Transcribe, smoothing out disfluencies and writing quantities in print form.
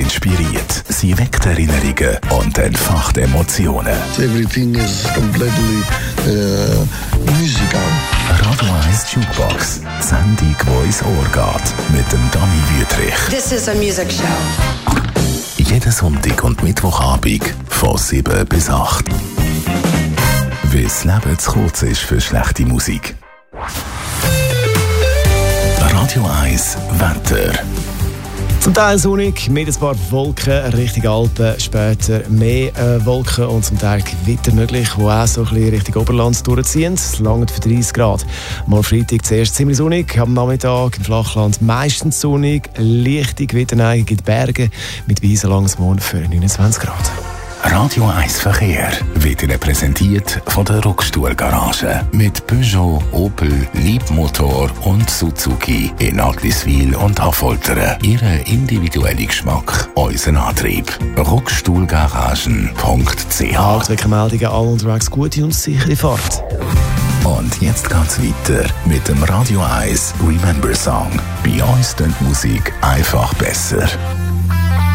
inspiriert. Sie weckt Erinnerungen und entfacht Emotionen. Everything is completely musical. Radio 1 Jukebox. Sendung, die ins Ohr geht. Mit dem Dani Wüthrich. This is a music show. Jeden Sonntag und Mittwochabend von 7 bis 8. Weil das Leben zu kurz ist für schlechte Musik. Radio 1 Wetter. Zum Teil sonnig, mit ein paar Wolken Richtung Alpen, später mehr Wolken und zum Teil Gewitter möglich, die auch so ein bisschen Richtung Oberland durchziehen. Es langt für 30 Grad. Morgen Freitag zuerst ziemlich sonnig, am Nachmittag im Flachland meistens sonnig, leichte Gewitterneigung in den Bergen mit weißen langes Morgen für 29 Grad. Radio 1 Verkehr wird Ihnen präsentiert von der Rockstuhl-Garage. Mit Peugeot, Opel, Leapmotor und Suzuki in Agliswil und Affoltern. Ihren individuellen Geschmack, unseren Antrieb. Rockstuhlgaragen.ch. Meldungen, alle unterwegs, gute und sichere Fahrt. Und jetzt geht's weiter mit dem Radio 1 Remember Song. Bei uns klingt Musik einfach besser.